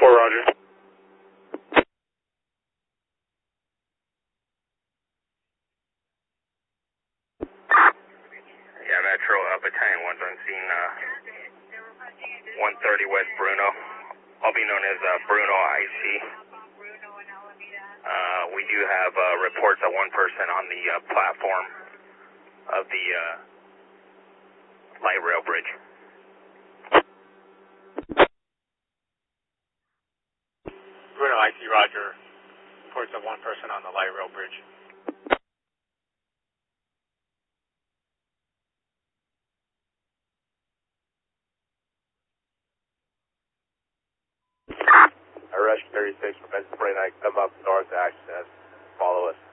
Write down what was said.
Roger. Yeah, Metro, Battalion 1's on scene, 130 West Bruno. I'll be known as Bruno IC. We do have reports of one person on the platform of the light rail bridge. Bruno IC, Roger. Reports of one person on the light rail bridge. Rush 36 from Benson 29, come up north access, follow us.